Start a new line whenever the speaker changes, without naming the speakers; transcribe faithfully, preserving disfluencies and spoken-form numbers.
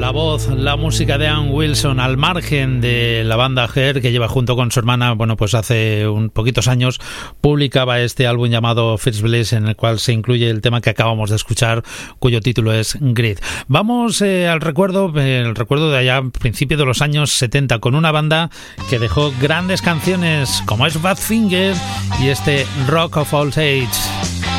La voz, la música de Ann Wilson, al margen de la banda Her, que lleva junto con su hermana, bueno, pues hace un poquitos años publicaba este álbum llamado First Bliss, en el cual se incluye el tema que acabamos de escuchar, cuyo título es Grid. Vamos eh, al recuerdo, eh, el recuerdo de allá, principio de los años setenta, con una banda que dejó grandes canciones como es Badfinger y este Rock of All Ages.